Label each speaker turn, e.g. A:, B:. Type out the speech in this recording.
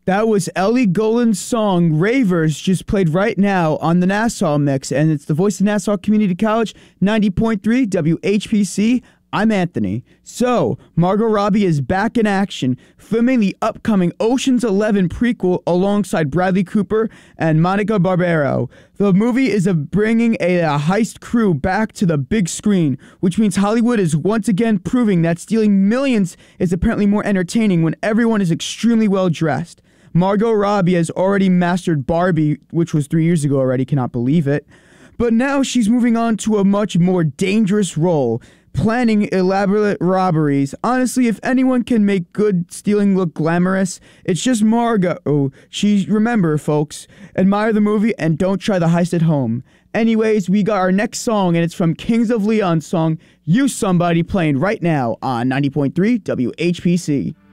A: That was Ellie Gould's song, Ravers, just played right now on the Nassau Mix, and it's the voice of Nassau Community College, 90.3 WHPC. I'm Anthony. So, Margot Robbie is back in action, filming the upcoming Ocean's 11 prequel alongside Bradley Cooper and Monica Barbaro. The movie is bringing a heist crew back to the big screen, which means Hollywood is once again proving that stealing millions is apparently more entertaining when everyone is extremely well dressed. Margot Robbie has already mastered Barbie, which was 3 years ago already, cannot believe it. But now she's moving on to a much more dangerous role, planning elaborate robberies. Honestly, if anyone can make good stealing look glamorous, it's just Margot. Remember, folks, admire the movie and don't try the heist at home. Anyways, we got our next song, and it's from Kings of Leon's song, You Somebody, playing right now on 90.3 WHPC.